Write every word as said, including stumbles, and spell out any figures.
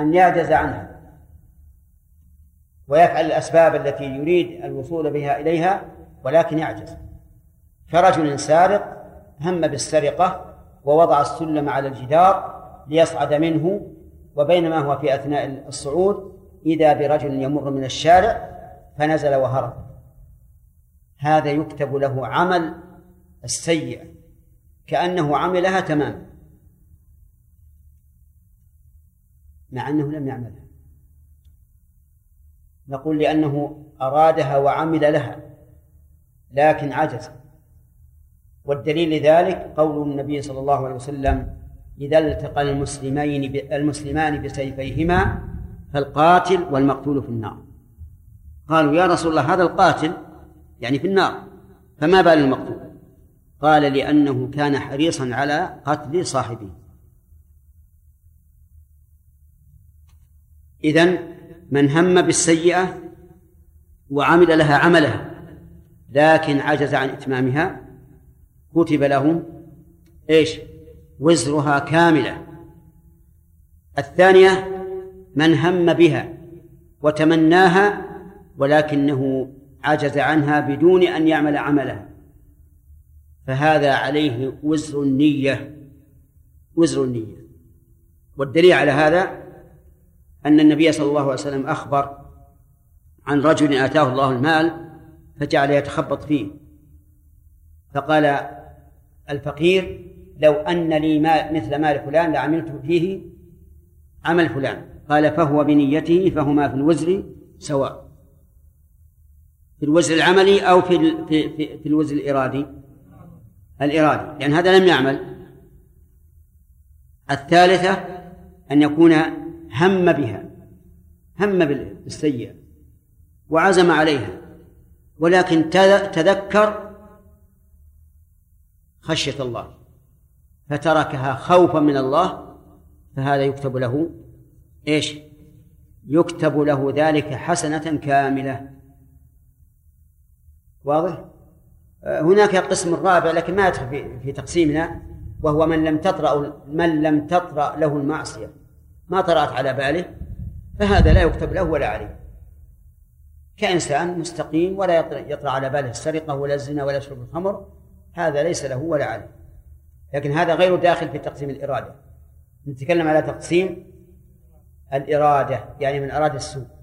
أن يعجز عنها ويفعل الأسباب التي يريد الوصول بها إليها ولكن يعجز، كرجل سارق هم بالسرقة ووضع السلم على الجدار ليصعد منه، وبينما هو في أثناء الصعود إذا برجل يمر من الشارع فنزل وهرب، هذا يكتب له عمل السيئة كأنه عملها تماما مع أنه لم يعملها. نقول لأنه أرادها وعمل لها لكن عجز. والدليل لذلك قول النبي صلى الله عليه وسلم: إذا التقى المسلمين المسلمان بسيفيهما فالقاتل والمقتول في النار. قالوا: يا رسول الله هذا القاتل يعني في النار، فما بال المقتول؟ قال: لأنه كان حريصا على قتل صاحبه. إذن من هم بالسيئة وعمل لها عملها لكن عجز عن إتمامها كتب له إيش؟ وزرها كاملة. الثانية: من هم بها وتمناها ولكنه عجز عنها بدون أن يعمل عملها فهذا عليه وزر النية، وزر النية. والدليل على هذا أن النبي صلى الله عليه وسلم أخبر عن رجل آتاه الله المال فجعل يتخبط فيه، فقال الفقير: لو أن لي مال مثل مال فلان لعملت فيه عمل فلان. قال: فهو بنيته فهما في الوزر سواء، في الوزر العملي أو في في في, في الوزر الإرادي الإرادي لأن يعني هذا لم يعمل. الثالثة أن يكون هم بها، هم بالسيئة وعزم عليها ولكن تذكر خشية الله فتركها خوفا من الله، فهذا يكتب له إيش؟ يكتب له ذلك حسنة كاملة. واضح؟ هناك قسم الرابع لكن ما يدخل في تقسيمنا، وهو من لم تطرأ من لم تطرأ له المعصية، ما طرأت على باله، فهذا لا يكتب له ولا عليه، كإنسان مستقيم ولا يطرأ على باله السرقة ولا الزنا ولا شرب الخمر، هذا ليس له ولا عليه. لكن هذا غير داخل في تقسيم الإرادة، نتكلم على تقسيم الإرادة، يعني من أراد السوء.